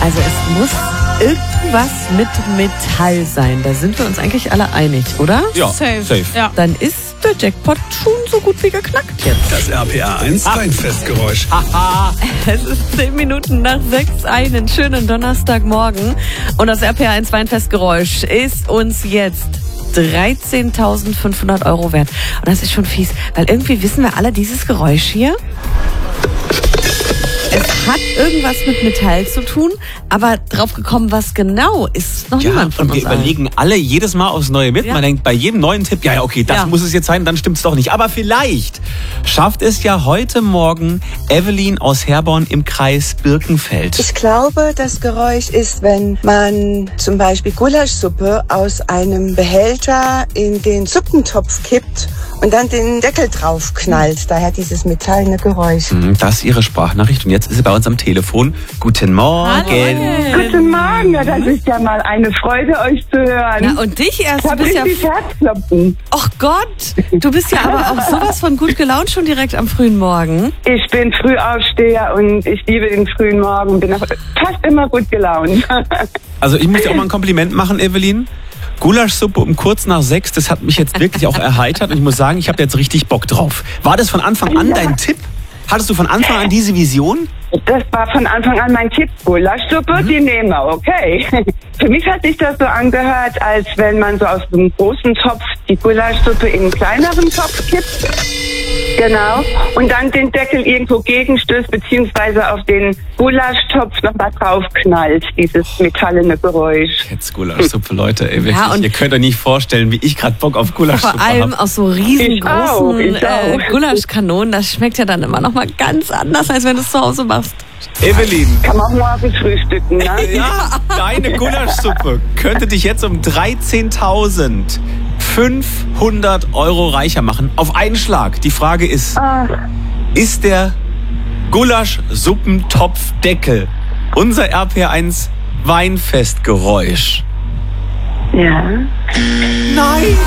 Also es muss irgendwas mit Metall sein. Da sind wir uns eigentlich alle einig, oder? Ja, Safe. Ja. Dann ist der Jackpot schon so gut wie geknackt jetzt. Das RPA 1 Weinfestgeräusch. Es ist 10 Minuten nach 6, einen schönen Donnerstagmorgen. Und das RPA 1 Weinfestgeräusch ist uns jetzt 13.500 € wert. Und das ist schon fies, weil irgendwie wissen wir alle, dieses Geräusch hier, es hat irgendwas mit Metall zu tun, aber drauf gekommen, was genau, ist noch niemand von und wir uns allen. überlegen alle jedes Mal aufs Neue mit. Ja. Man denkt bei jedem neuen Tipp, ja, okay, das muss es jetzt sein, dann stimmt es doch nicht. Aber vielleicht schafft es ja heute Morgen Evelyn aus Herborn im Kreis Birkenfeld. Ich glaube, das Geräusch ist, wenn man zum Beispiel Gulaschsuppe aus einem Behälter in den Suppentopf kippt und dann den Deckel drauf knallt. Daher dieses metallene Geräusch. Das ist Ihre Sprachnachricht und jetzt ist sie bei uns am Telefon. Guten Morgen. Guten Morgen, ja, das ist ja mal eine Freude, euch zu hören. Na, und dich erst, Ich du habe bist ja... richtig Herzklopfen. Ach Gott, du bist ja aber auch sowas von gut gelaunt schon direkt am frühen Morgen. Ich bin Frühaufsteher und ich liebe den frühen Morgen, bin auch fast immer gut gelaunt. Also ich muss dir auch mal ein Kompliment machen, Evelyn. Gulaschsuppe um kurz nach 6, das hat mich jetzt wirklich auch erheitert. Und ich muss sagen, ich habe jetzt richtig Bock drauf. War das von Anfang an dein Tipp? Hattest du von Anfang an diese Vision? Das war von Anfang an mein Tipp. Gulaschsuppe, die nehmen wir, okay. Für mich hat sich das so angehört, als wenn man so aus einem großen Topf die Gulaschsuppe in einen kleineren Topf kippt. Genau. Und dann den Deckel irgendwo gegenstößt, beziehungsweise auf den Gulaschtopf nochmal draufknallt, dieses metallene Geräusch. Jetzt Gulaschsuppe, Leute, ey, wirklich, Ja, und ihr könnt euch nicht vorstellen, wie ich gerade Bock auf Gulaschsuppe Vor allem habe. aus so riesengroßen Ich auch. Gulaschkanonen. Das schmeckt ja dann immer noch mal ganz anders, als wenn du es zu Hause machst. Evelyn, Kann man auch morgens frühstücken, ne? ja, deine Gulaschsuppe könnte dich jetzt um 13.500 € reicher machen. Auf einen Schlag. Die Frage ist, ist der Gulaschsuppentopfdeckel unser RPA1 Weinfestgeräusch? Ja. Nein!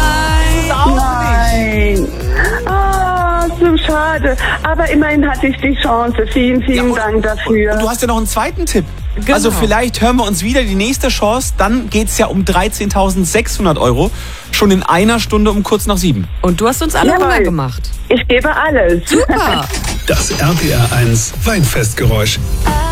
Nein. Ah, so schade. Aber immerhin hatte ich die Chance. Vielen, vielen Dank dafür. Und du hast ja noch einen zweiten Tipp. Genau. Also vielleicht hören wir uns wieder die nächste Chance. Dann geht's ja um 13.600 €. Schon in einer Stunde um kurz nach 7. Und du hast uns alle Jawohl. Hunger gemacht. Ich gebe alles. Super. Das RPA 1 Weinfestgeräusch.